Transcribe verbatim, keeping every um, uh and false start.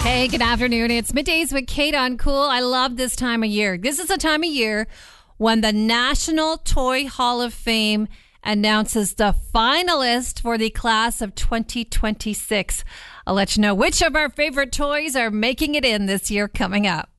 Hey, good afternoon. It's Middays with Kate on Cool. I love this time of year. This is the time of year when the National Toy Hall of Fame announces the finalist for the class of twenty twenty-six. I'll let you know which of our favorite toys are making it in this year coming up.